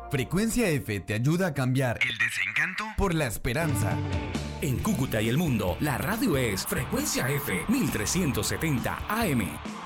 Frecuencia F te ayuda a cambiar el desencanto por la esperanza. En Cúcuta y el mundo, la radio es Frecuencia F 1370 AM.